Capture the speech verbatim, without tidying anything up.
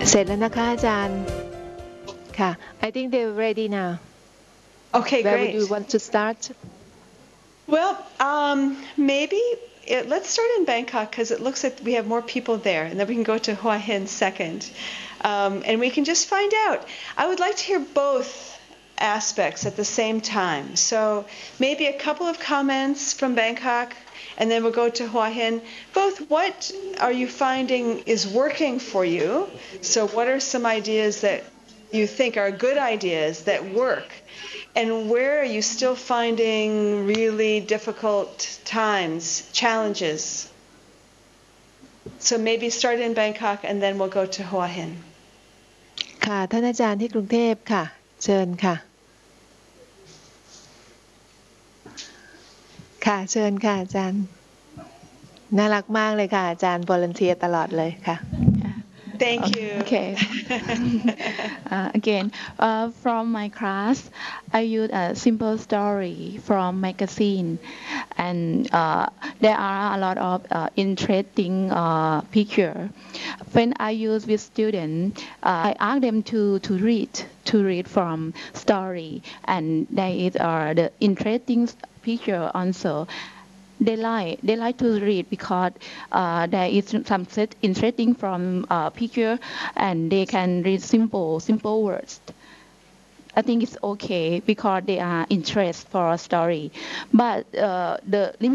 เสร็จแล้วนะคะอาจารย์ค่ะ I think they're ready now. Okay, Where great. would you want to start? Well, um, maybe it, let's start in Bangkok because it looks like we have more people there, and then we can go to Hua Hin second, um, and we can just find out. I would like to hear both aspects at the same time. So maybe a couple of comments from Bangkok, and then we'll go to Hua Hin. Both, what are you finding is working for you? So what are some ideas that you think are good ideas that work? And where are you still finding really difficult times, challenges? So maybe start in Bangkok and then we'll go to Hua Hin. ค่ะท่านอาจารย์ที่กรุงเทพค่ะเชิญค่ะค่ะเชิญค่ะอาจารย์น่ารักมากเลยค่ะอาจารย์ volunteer ตลอดเลยค่ะ Thank you. Okay. uh, again, uh, from my class, I use a simple story from magazine, and uh, there are a lot of uh, interesting uh, picture. When I use with students, uh, I ask them to to read to read from story, and there is uh, the interesting picture also. They like they like to read because uh, there is some set interesting from uh, picture, and they can read simple simple words. I think it's okay because they are interest for a story, but uh, the